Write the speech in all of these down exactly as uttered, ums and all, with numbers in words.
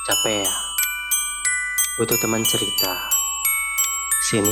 Capek ya? Butuh teman cerita. Sini.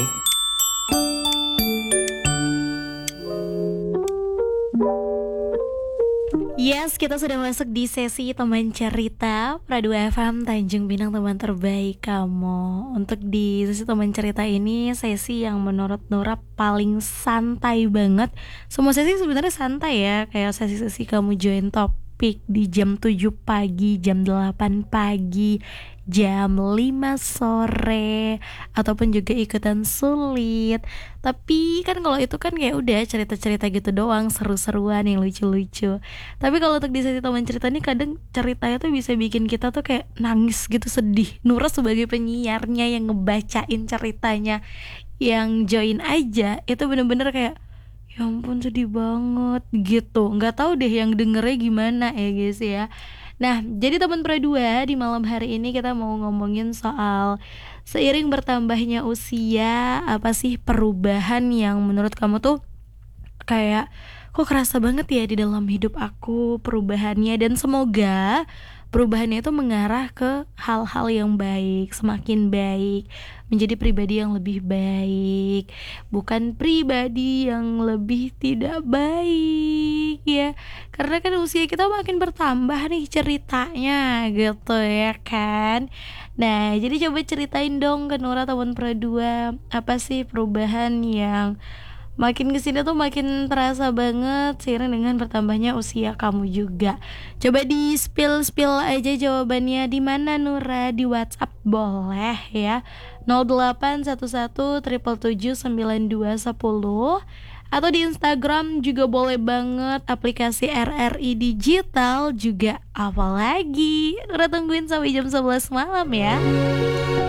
Yes, kita sudah masuk di sesi teman cerita Pradu F M Tanjung Pinang, teman terbaik kamu. Untuk di sesi teman cerita ini, sesi yang menurut Nura paling santai banget. Semua sesi sebenarnya santai ya, kayak sesi-sesi kamu join topik di jam tujuh pagi, jam delapan pagi, jam lima sore, ataupun juga ikutan sulit. Tapi kan kalau itu kan kayak udah cerita-cerita gitu doang, seru-seruan yang lucu-lucu. Tapi kalau untuk di sesi teman cerita nih, kadang ceritanya tuh bisa bikin kita tuh kayak nangis gitu, sedih. Nura sebagai penyiarnya yang ngebacain ceritanya, yang join aja itu bener-bener kayak ya ampun sedih banget gitu. Nggak tahu deh yang dengernya gimana ya guys ya. Nah, jadi teman Pradua, di malam hari ini kita mau ngomongin soal seiring bertambahnya usia, apa sih perubahan yang menurut kamu tuh kayak kok kerasa banget ya di dalam hidup aku perubahannya. Dan semoga perubahannya itu mengarah ke hal-hal yang baik, semakin baik, menjadi pribadi yang lebih baik, bukan pribadi yang lebih tidak baik ya. Karena kan usia kita makin bertambah nih ceritanya gitu ya kan. Nah, jadi coba ceritain dong ke Nura teman Pradua, apa sih perubahan yang makin kesini tuh makin terasa banget seiring dengan bertambahnya usia kamu juga. Coba di spill spill aja jawabannya. Di mana Nura? Di WhatsApp boleh ya, nol delapan satu satu tujuh tujuh tujuh sembilan dua satu, atau di Instagram juga boleh banget, aplikasi R R I Digital juga. Apalagi Nura tungguin sampai jam sebelas malam ya.